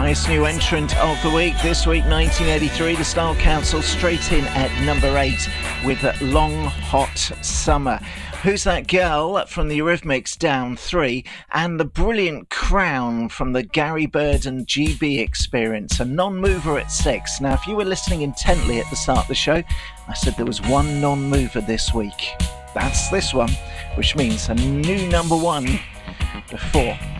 Highest new entrant of the week this week, 1983, the Style Council, straight in at number 8 with Long Hot Summer. Who's That Girl from the Eurythmics, down 3, and the brilliant Crown from the Gary Bird and GB Experience, a non-mover at 6. Now, if you were listening intently at the start of the show, I said there was one non-mover this week. That's this one, which means a new number 1 before